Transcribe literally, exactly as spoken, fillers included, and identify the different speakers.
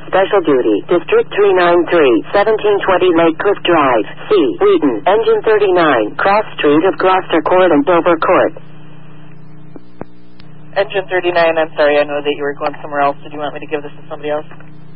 Speaker 1: Special Duty, District three ninety-three, seventeen twenty Lake Cliff Drive, C. Wheaton, Engine thirty-nine, Cross Street of Gloucester Court and Dover Court.
Speaker 2: Engine thirty-nine, I'm sorry, I know that you were going somewhere else. Did you want me to give this to somebody else?